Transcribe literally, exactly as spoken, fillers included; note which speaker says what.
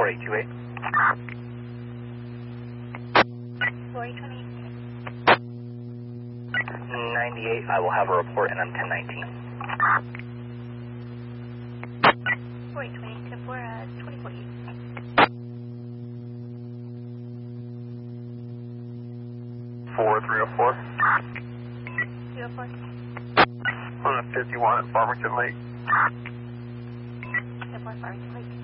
Speaker 1: four eight two eight.
Speaker 2: four eight two eight.
Speaker 1: ninety-eight, I will have a report in M ten nineteen.
Speaker 2: four eight two eight, ten four, uh, twenty-four eight.
Speaker 3: four three oh four.
Speaker 2: three oh four.
Speaker 3: one fifty-one at Farmington Lake.
Speaker 2: ten four, Farmington Lake.